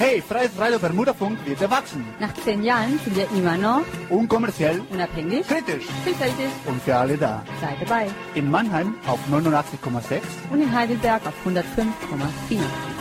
Hey, freies Radio Bermuda-Funk wird erwachsen. Nach 10 Jahren sind wir immer noch Unkommerziell, unabhängig, kritisch vielfältig. und für alle da. Sei dabei. In Mannheim auf 89,6 Und in Heidelberg auf 105,4.